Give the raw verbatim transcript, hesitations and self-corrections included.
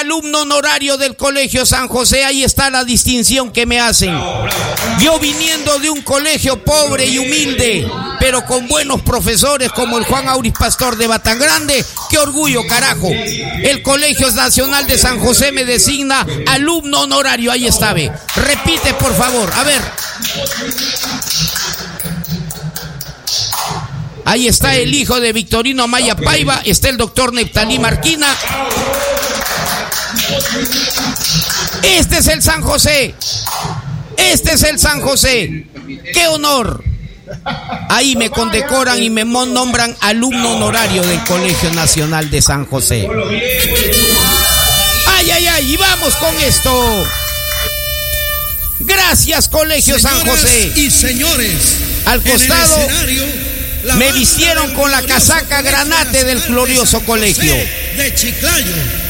Alumno honorario del Colegio San José, ahí está la distinción que me hacen. Yo viniendo de un colegio pobre y humilde, pero con buenos profesores como el Juan Auris Pastor de Batangrande, qué orgullo, carajo. El Colegio Nacional de San José me designa alumno honorario, ahí está, ve. Repite, por favor, a ver. Ahí está el hijo de Victorino Amaya Paiva, está el doctor Neptalí Marquina. Este es el San José. Este es el San José. ¡Qué honor! Ahí me condecoran y me nombran alumno honorario del Colegio Nacional de San José. ¡Ay, ay, ay! Y vamos con esto. Gracias, Colegio San José. Y señores, al costado me vistieron con la casaca granate del glorioso colegio. De Chiclayo.